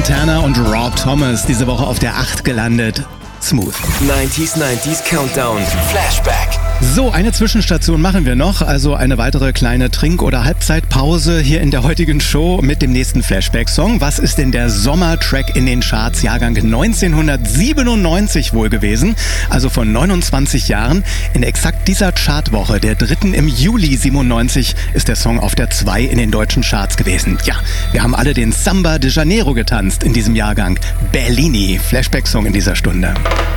Montana und Rob Thomas diese Woche auf der 8 gelandet. Smooth. 90s Countdown. Flashback. So, eine Zwischenstation machen wir noch, also eine weitere kleine Trink- oder Halbzeitpause hier in der heutigen Show mit dem nächsten Flashback-Song. Was ist denn der Sommertrack in den Charts, Jahrgang 1997 wohl gewesen? Also von 29 Jahren. In exakt dieser Chartwoche, der 3. im Juli 97, ist der Song auf der 2 in den deutschen Charts gewesen. Ja, wir haben alle den Samba de Janeiro getanzt in diesem Jahrgang. Bellini, Flashback-Song in dieser Stunde.